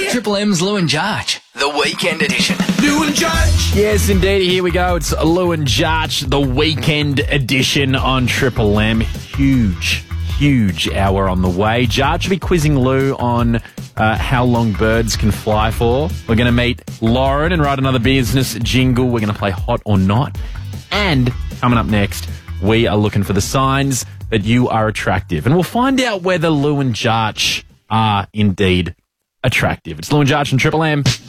Triple M's Lou and Jarch, the weekend edition. Lou and Jarch. Yes, indeed. Here we go. It's Lou and Jarch, the weekend edition on Triple M. Huge hour on the way. Jarch will be quizzing Lou on how long birds can fly for. We're going to meet Lauren and write another business jingle. We're going to play Hot or Not. And coming up next, we are looking for the signs that you are attractive. And we'll find out whether Lou and Jarch are indeed attractive. It's Lou and Jarch on Triple M.